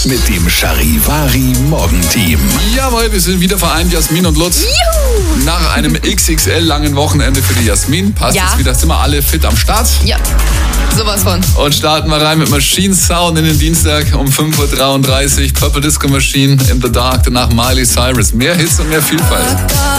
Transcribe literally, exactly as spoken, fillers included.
mit dem Charivari Morgenteam. Jawohl, wir sind wieder vereint, Jasmin und Lutz. Juhu! Nach einem X X L-langen Wochenende für die Jasmin passt Ja. jetzt wieder, sind wir alle fit am Start. Ja, sowas von. Und starten wir rein mit Machine Sound in den Dienstag um fünf Uhr dreiunddreißig. Purple Disco Machine in the Dark, danach Miley Cyrus. Mehr Hits und mehr Vielfalt.